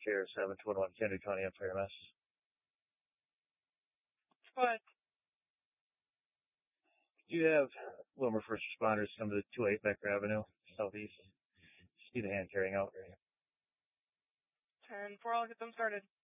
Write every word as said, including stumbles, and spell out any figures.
K R seven twenty-one, Kennedy County, Empire, Mass. But Do you have Wilmer first responders come to the two eight Becker Avenue, southeast? Just need a hand carrying out. ten four, I'll get them started.